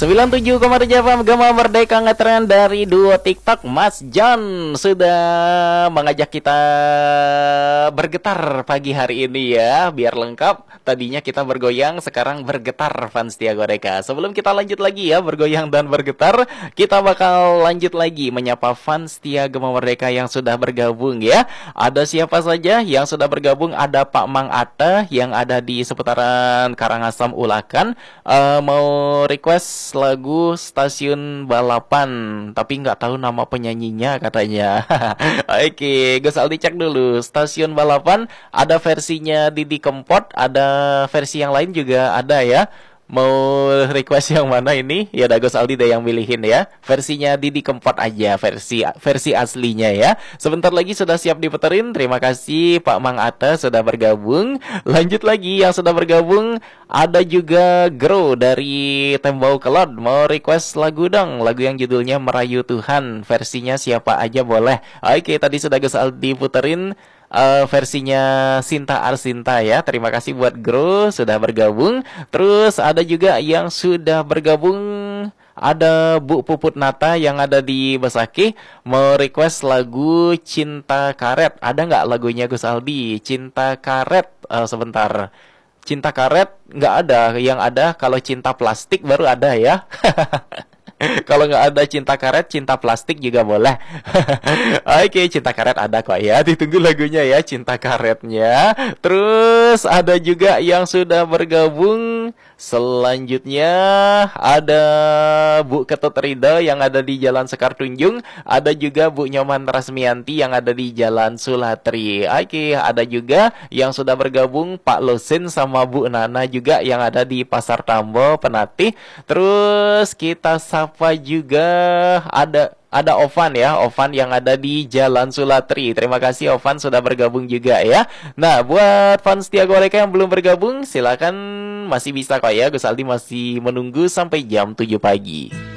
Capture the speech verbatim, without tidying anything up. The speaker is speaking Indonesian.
sembilan puluh tujuh koma tujuh F M Gema Merdeka ngetren dari duo TikTok. Mas John sudah mengajak kita bergetar pagi hari ini ya. Biar lengkap, tadinya kita bergoyang, sekarang bergetar fans Setia Godeka. Sebelum kita lanjut lagi ya bergoyang dan bergetar, kita bakal lanjut lagi menyapa fans Setia Gema Merdeka yang sudah bergabung ya. Ada siapa saja yang sudah bergabung? Ada Pak Mang Ata yang ada di seputaran Karangasem Ulakan, uh, mau request lagu Stasiun Balapan, tapi nggak tahu nama penyanyinya katanya. Oke, Gus Aldi cek dulu. Stasiun Balapan ada versinya Didi Kempot, ada versi yang lain juga ada ya. Mau request yang mana ini? Ya udah Gus Aldi deh yang milihin ya. Versinya Didi Kempot aja, versi versi aslinya ya. Sebentar lagi sudah siap diputerin. Terima kasih Pak Mang Ata sudah bergabung. Lanjut lagi yang sudah bergabung, ada juga Grow dari Tembau Kelot. Mau request lagu dong, lagu yang judulnya Merayu Tuhan. Versinya siapa aja boleh. Oke, tadi sudah Gus Aldi puterin Uh, versinya Sinta Arsinta ya. Terima kasih buat Grow sudah bergabung. Terus ada juga yang sudah bergabung, ada Bu Puput Nata yang ada di Besaki, mau request lagu Cinta Karet. Ada nggak lagunya Gus Aldi? Cinta Karet, uh, sebentar. Cinta Karet nggak ada. Yang ada kalau Cinta Plastik baru ada ya. Kalau nggak ada Cinta Karet, Cinta Plastik juga boleh. Oke, Cinta Karet ada kok ya. Ditunggu lagunya ya, Cinta Karetnya. Terus ada juga yang sudah bergabung. Selanjutnya ada Bu Ketut Ridho yang ada di Jalan Sekar Tunjung. Ada juga Bu Nyoman Rasmianti yang ada di Jalan Sulatri. Oke, ada juga yang sudah bergabung Pak Lusin sama Bu Nana juga yang ada di Pasar Tambo, Penati. Terus kita sapa juga ada Ada Ovan ya, Ovan yang ada di Jalan Sulatri. Terima kasih Ovan sudah bergabung juga ya. Nah, buat fans Setia Godeka yang belum bergabung, silakan masih bisa kok ya. Gus Aldi masih menunggu sampai jam tujuh pagi.